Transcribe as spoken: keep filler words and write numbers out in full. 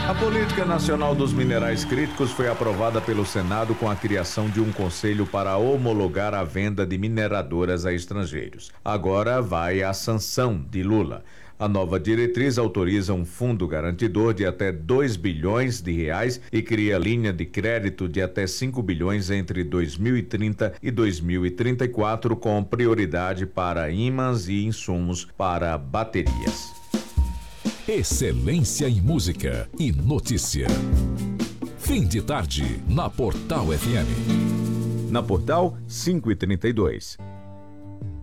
A Política Nacional dos Minerais Críticos foi aprovada pelo Senado com a criação de um conselho para homologar a venda de mineradoras a estrangeiros. Agora vai a sanção de Lula. A nova diretriz autoriza um fundo garantidor de até dois bilhões de reais e cria linha de crédito de até cinco bilhões entre dois mil e trinta e dois mil e trinta e quatro, com prioridade para ímãs e insumos para baterias. Excelência em música e notícia. Fim de tarde na Portal F M. Na Portal cinco e trinta e dois.